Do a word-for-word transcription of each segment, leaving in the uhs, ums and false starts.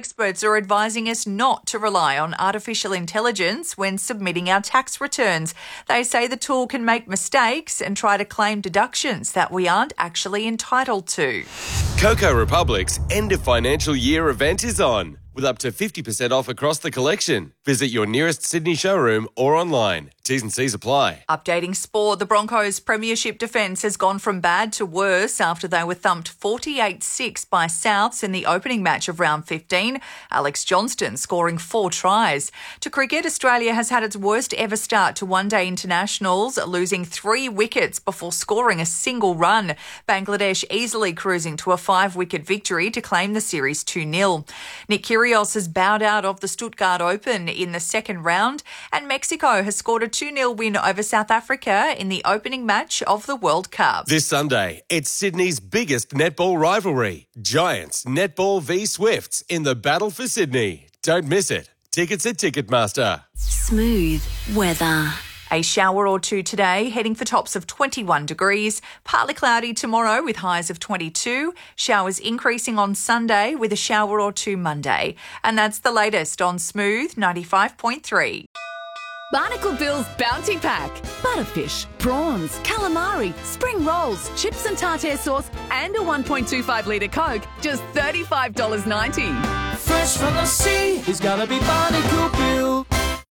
experts are advising us not to rely on artificial intelligence when submitting our tax returns. They say the tool can make mistakes and try to claim deductions that we aren't actually entitled to. Coco Republic's end of financial year event is on, with up to fifty percent off across the collection. Visit your nearest Sydney showroom or online. T's and C's apply. Updating sport, the Broncos' premiership defence has gone from bad to worse after they were thumped forty-eight six by Souths in the opening match of round fifteen, Alex Johnston scoring four tries. To cricket, Australia has had its worst ever start to one-day internationals, losing three wickets before scoring a single run. Bangladesh easily cruising to a five-wicket victory to claim the series two nil. Nick Kyrgios has bowed out of the Stuttgart Open in the second round, and Mexico has scored a two nil win over South Africa in the opening match of the World Cup. This Sunday, it's Sydney's biggest netball rivalry. Giants Netball v Swifts in the battle for Sydney. Don't miss it. Tickets at Ticketmaster. Smooth weather. A shower or two today, heading for tops of twenty-one degrees. Partly cloudy tomorrow with highs of twenty-two. Showers increasing on Sunday with a shower or two Monday. And that's the latest on Smooth ninety-five point three. Barnacle Bill's Bounty Pack. Butterfish, prawns, calamari, spring rolls, chips and tartare sauce and a one point two five litre Coke. Just thirty-five dollars ninety. Fresh from the sea, it's gotta be Barnacle Bill.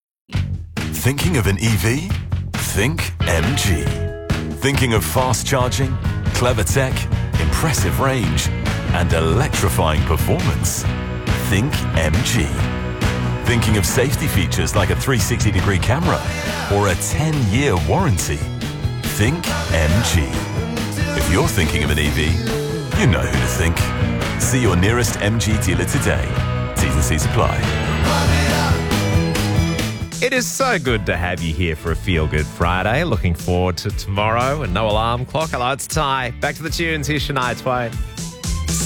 Thinking of an E V? Think M G. Thinking of fast charging, clever tech, impressive range, and electrifying performance? Think M G. Thinking of safety features like a three hundred sixty degree camera or a ten year warranty? Think M G. If you're thinking of an E V, you know who to think. See your nearest M G dealer today. T's and C's apply. It is so good to have you here for a Feel Good Friday. Looking forward to tomorrow and no alarm clock. Hello, it's Ty. Back to the tunes. Here's Shania Twain.